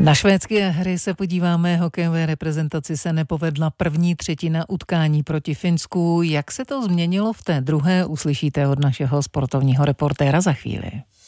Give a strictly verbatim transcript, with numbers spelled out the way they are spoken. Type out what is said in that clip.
Na švédské hry se podíváme, hokejové reprezentaci se nepovedla první třetina utkání proti Finsku. Jak se to změnilo v té druhé, uslyšíte od našeho sportovního reportéra za chvíli.